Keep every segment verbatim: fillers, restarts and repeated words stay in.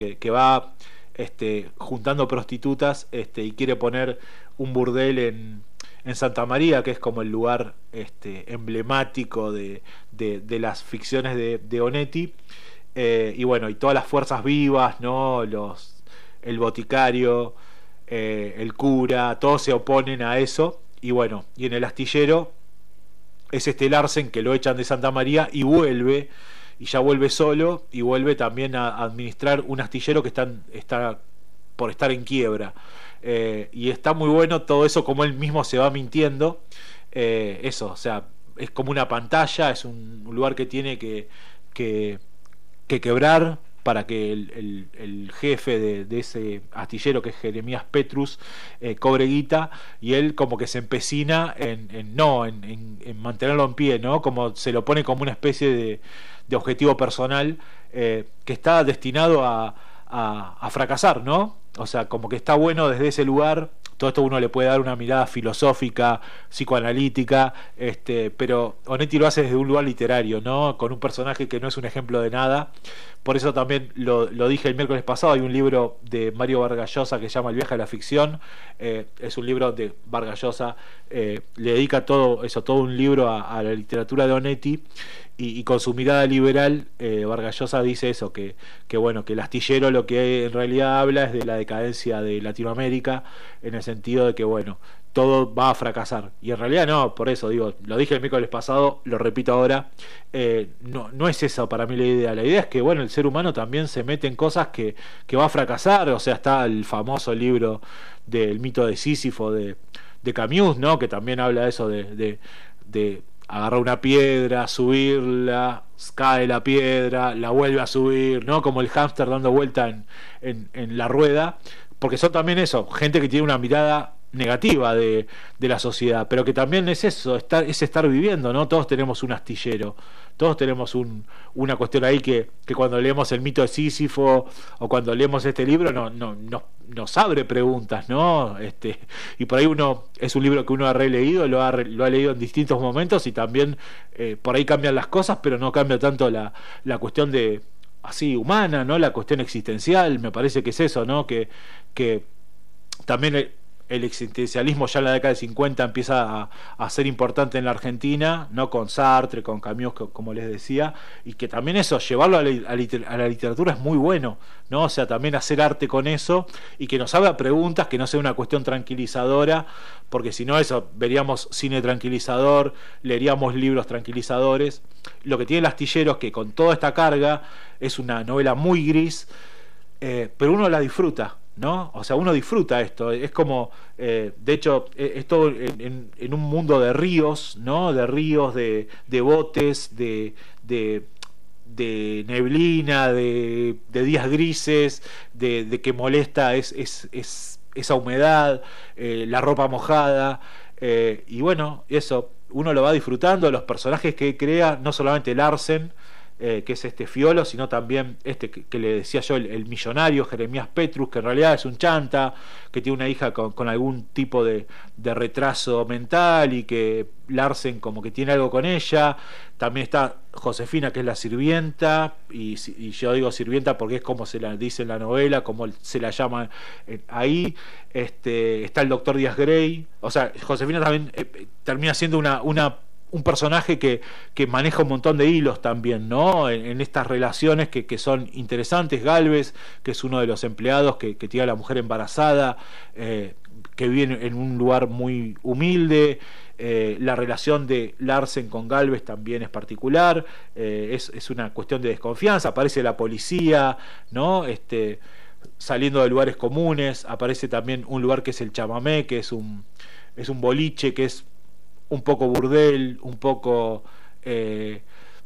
que, que va este, juntando prostitutas este, y quiere poner un burdel en, en Santa María, que es como el lugar este, emblemático de, de, de las ficciones de, de Onetti. Eh, y bueno, y todas las fuerzas vivas, ¿no? Los, el boticario, eh, el cura, todos se oponen a eso. Y bueno, y en el astillero es este Larsen que lo echan de Santa María y vuelve, y ya vuelve solo, y vuelve también a administrar un astillero que está, está por estar en quiebra. Eh, y está muy bueno todo eso, como él mismo se va mintiendo. Eh, eso, o sea, es como una pantalla, es un, un lugar que tiene que, que, que quebrar para que el, el, el jefe de, de ese astillero, que es Jeremías Petrus, eh, cobre guita, y él como que se empecina en, en no, en, en, en mantenerlo en pie, ¿no? Como se lo pone como una especie de, de objetivo personal, eh, que está destinado a, a, a fracasar, ¿no? O sea, como que está bueno desde ese lugar. Todo esto uno le puede dar una mirada filosófica, psicoanalítica, este, pero Onetti lo hace desde un lugar literario, ¿no? Con un personaje que no es un ejemplo de nada. Por eso también lo, lo dije el miércoles pasado, hay un libro de Mario Vargas Llosa que se llama El viaje a la ficción. Eh, es un libro de Vargas Llosa, eh, le dedica todo eso, todo un libro a, a la literatura de Onetti. Y, y con su mirada liberal, eh, Vargas Llosa dice eso, que, que bueno, que el astillero lo que en realidad habla es de la decadencia de Latinoamérica, en el sentido de que bueno, todo va a fracasar. Y en realidad no, por eso digo, lo dije el miércoles pasado, lo repito ahora, eh, no, no es esa para mí la idea. La idea es que bueno, el ser humano también se mete en cosas que, que va a fracasar. O sea, está el famoso libro del mito de Sísifo de, de Camus, ¿no? Que también habla de eso de, de, de agarrar una piedra, subirla, cae la piedra, la vuelve a subir, ¿no? Como el hámster dando vuelta en, en, en la rueda, porque son también eso, gente que tiene una mirada negativa de, de la sociedad, pero que también es eso, estar, es estar viviendo, ¿no? Todos tenemos un astillero, todos tenemos un, una cuestión ahí que, que cuando leemos el mito de Sísifo o cuando leemos este libro no, no, no, nos abre preguntas, ¿no? Este, y por ahí uno, es un libro que uno ha releído, lo ha, lo ha leído en distintos momentos y también eh, por ahí cambian las cosas, pero no cambia tanto la, la cuestión de así humana, ¿no? La cuestión existencial, me parece que es eso, ¿no? Que, que también el, el existencialismo ya en la década de cincuenta empieza a, a ser importante en la Argentina, no con Sartre, con Camus, como les decía, y que también eso, llevarlo a la, a la literatura es muy bueno, ¿no? O sea, también hacer arte con eso y que nos haga preguntas, que no sea una cuestión tranquilizadora, porque si no eso, veríamos cine tranquilizador, leeríamos libros tranquilizadores. Lo que tiene El astillero es que con toda esta carga es una novela muy gris, eh, pero uno la disfruta, ¿no? O sea, uno disfruta esto, es como, eh, de hecho, es todo en, en, en un mundo de ríos, ¿no? De ríos, de, de botes, de, de, de neblina, de, de días grises, de, de que molesta es, es, es esa humedad, eh, la ropa mojada, eh, y bueno, eso, uno lo va disfrutando, los personajes que crea, no solamente Larsen, Eh, que es este Fiolo, sino también este que, que le decía yo, el, el millonario Jeremías Petrus, que en realidad es un chanta, que tiene una hija con, con algún tipo de, de retraso mental y que Larsen como que tiene algo con ella. También está Josefina, que es la sirvienta, y, y yo digo sirvienta porque es como se la dice en la novela, como se la llama ahí. Este, está el doctor Díaz Grey, o sea, Josefina también eh, termina siendo una, una un personaje que, que maneja un montón de hilos también, ¿no? En, en estas relaciones que, que son interesantes. Galvez, que es uno de los empleados que, que tiene a la mujer embarazada, eh, que vive en, en un lugar muy humilde. Eh, la relación de Larsen con Galvez también es particular, eh, es, es una cuestión de desconfianza. Aparece la policía, ¿no? Este, saliendo de lugares comunes. Aparece también un lugar que es el Chamamé, que es un, es un boliche, que es un poco burdel, un poco eh,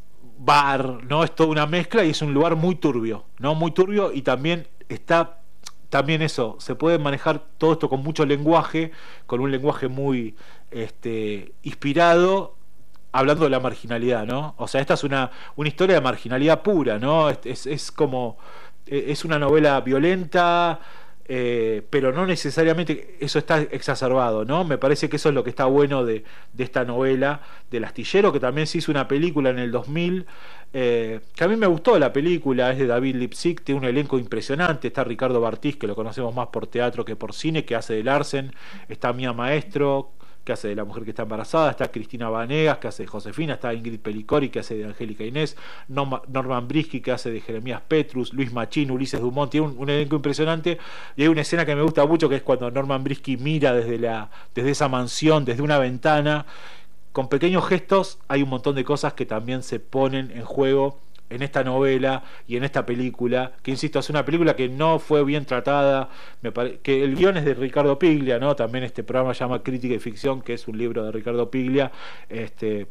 bar, ¿no? Es toda una mezcla y es un lugar muy turbio, ¿no? Muy turbio, y también está, también eso, se puede manejar todo esto con mucho lenguaje, con un lenguaje muy este, inspirado, hablando de la marginalidad, ¿no? O sea, esta es una, una historia de marginalidad pura, ¿no? Es, es, es como, es una novela violenta, eh, pero no necesariamente eso está exacerbado, ¿no? Me parece que eso es lo que está bueno de, de esta novela del astillero, que también se hizo una película en el dos mil, eh, que a mí me gustó la película, es de David Lipsick, tiene un elenco impresionante, está Ricardo Bartís, que lo conocemos más por teatro que por cine, que hace de Larsen, está Mía Maestro, que hace de la mujer que está embarazada, está Cristina Vanegas, que hace de Josefina, está Ingrid Pelicori, que hace de Angélica Inés, Norman Brisky, que hace de Jeremías Petrus, Luis Machín, Ulises Dumont, tiene un, un elenco impresionante, y hay una escena que me gusta mucho, que es cuando Norman Brisky mira desde, la, desde esa mansión, desde una ventana, con pequeños gestos, hay un montón de cosas que también se ponen en juego en esta novela y en esta película, que insisto, es una película que no fue bien tratada, me pare... que el guión es de Ricardo Piglia, ¿no? También este programa se llama Crítica y Ficción, que es un libro de Ricardo Piglia. Este,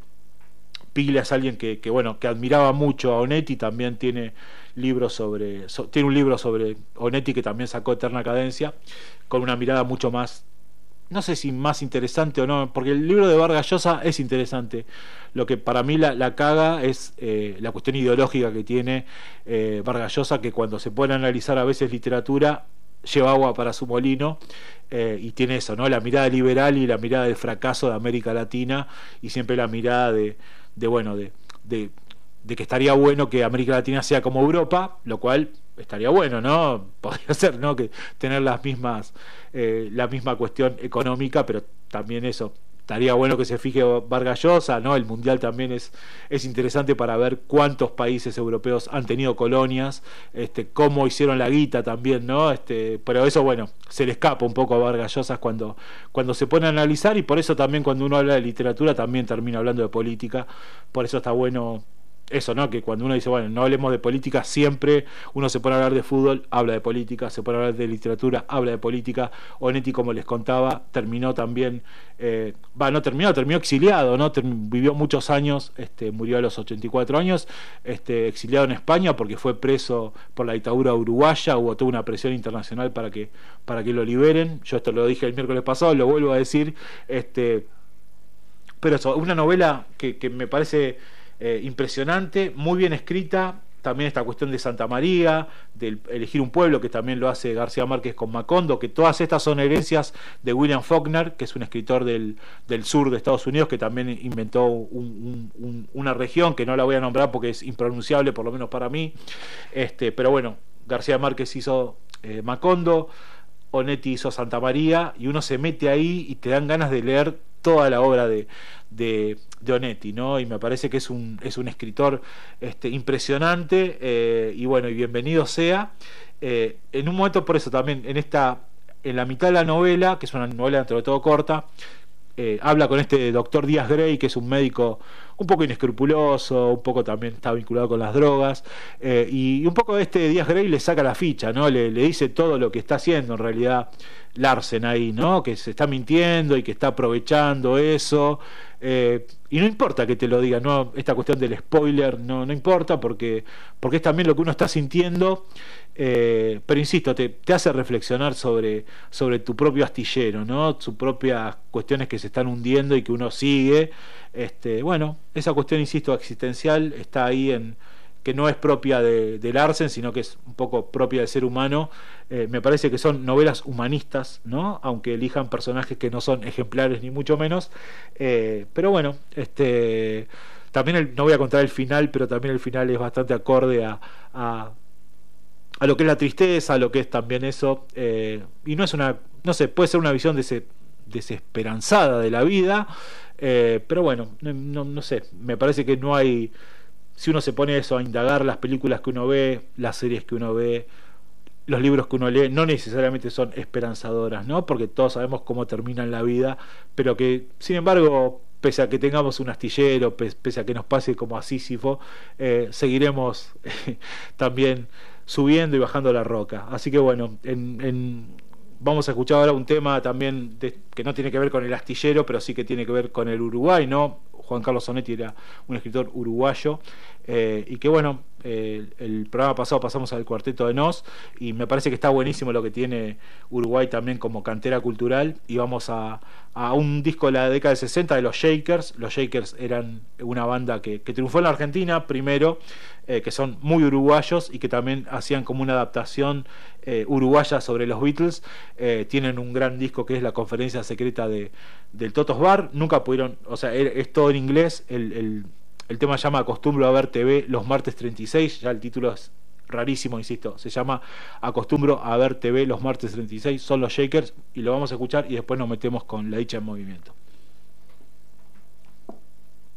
Piglia es alguien que, que bueno, que admiraba mucho a Onetti, también tiene libros sobre, so, tiene un libro sobre Onetti que también sacó Eterna Cadencia, con una mirada mucho más, no sé si más interesante o no, porque el libro de Vargas Llosa es interesante. Lo que para mí la, la caga es eh, la cuestión ideológica que tiene eh, Vargas Llosa, que cuando se puede analizar a veces literatura lleva agua para su molino, eh, y tiene eso, ¿no? La mirada liberal y la mirada del fracaso de América Latina, y siempre la mirada de, de bueno, de, de, de que estaría bueno que América Latina sea como Europa, lo cual estaría bueno, ¿no? Podría ser, ¿no? Que tener las mismas, eh, la misma cuestión económica, pero también eso, estaría bueno que se fije Vargas Llosa, ¿no? El mundial también es, es interesante para ver cuántos países europeos han tenido colonias, este, cómo hicieron la guita también, ¿no? Este, pero eso, bueno, se le escapa un poco a Vargas Llosa cuando, cuando se pone a analizar, y por eso también cuando uno habla de literatura también termina hablando de política, por eso está bueno eso, ¿no? Que cuando uno dice, bueno, no hablemos de política, siempre uno se pone a hablar de fútbol, habla de política, se pone a hablar de literatura, habla de política. Onetti, como les contaba, terminó también, eh, va, no terminó, terminó exiliado, ¿no? Term- vivió muchos años, este, murió a los ochenta y cuatro años, este, exiliado en España porque fue preso por la dictadura uruguaya, hubo toda una presión internacional para que, para que lo liberen. Yo esto lo dije el miércoles pasado, lo vuelvo a decir, este, pero eso, una novela que, que me parece Eh, impresionante, muy bien escrita. También esta cuestión de Santa María, de elegir un pueblo, que también lo hace García Márquez con Macondo, que todas estas son herencias de William Faulkner, que es un escritor del, del sur de Estados Unidos, que también inventó un, un, un, una región que no la voy a nombrar porque es impronunciable, por lo menos para mí, este, pero bueno, García Márquez hizo eh, Macondo, Onetti hizo Santa María, y uno se mete ahí y te dan ganas de leer toda la obra de, de, de Onetti, ¿no? Y me parece que es un, es un escritor este, impresionante, eh, y bueno, y bienvenido sea. Eh, en un momento, por eso también, en esta, en la mitad de la novela, que es una novela entre todo corta, eh, habla con este doctor Díaz Grey, que es un médico un poco inescrupuloso, un poco también está vinculado con las drogas, eh, y un poco este Díaz Grey le saca la ficha, ¿no? Le, le dice todo lo que está haciendo en realidad Larsen ahí, ¿no? Que se está mintiendo y que está aprovechando eso, eh, y no importa que te lo diga, ¿no? Esta cuestión del spoiler no, no importa, porque, porque es también lo que uno está sintiendo, eh, pero insisto, te, te hace reflexionar sobre, sobre tu propio astillero, ¿no? Sus propias cuestiones que se están hundiendo y que uno sigue. Este, bueno, esa cuestión, insisto, existencial está ahí, en que no es propia de, de Larsen, sino que es un poco propia del ser humano. Eh, me parece que son novelas humanistas, ¿no? Aunque elijan personajes que no son ejemplares ni mucho menos, eh, pero bueno, este, también el, no voy a contar el final, pero también el final es bastante acorde a, a, a lo que es la tristeza, a lo que es también eso, eh, y no es una, no sé, puede ser una visión de ese, desesperanzada de la vida, eh, pero bueno, no, no, no sé, me parece que no hay, si uno se pone eso a indagar, las películas que uno ve, las series que uno ve, los libros que uno lee, no necesariamente son esperanzadoras, ¿no? Porque todos sabemos cómo termina en la vida, pero que, sin embargo, pese a que tengamos un astillero, pese a que nos pase como a Sísifo, eh, seguiremos eh, también subiendo y bajando la roca. Así que bueno, en, en, vamos a escuchar ahora un tema también de, que que no tiene que ver con el astillero, pero sí que tiene que ver con el Uruguay, ¿no? Juan Carlos Onetti era un escritor uruguayo, eh, y que bueno, eh, el programa pasado pasamos al Cuarteto de Nos, y me parece que está buenísimo lo que tiene Uruguay también como cantera cultural, y vamos a, a un disco de la década del sesenta de los Shakers. Los Shakers eran una banda que, que triunfó en la Argentina primero, eh, que son muy uruguayos y que también hacían como una adaptación eh, uruguaya sobre los Beatles. Eh, tienen un gran disco que es La Conferencia Secreta de, del Totos Bar. Nunca pudieron, o sea, es todo en inglés. El, el, el tema se llama Acostumbro a ver T V los martes treinta y seis, ya el título es rarísimo, insisto, se llama Acostumbro a ver T V los martes treinta y seis. Son los Shakers y lo vamos a escuchar y después nos metemos con La Dicha en Movimiento.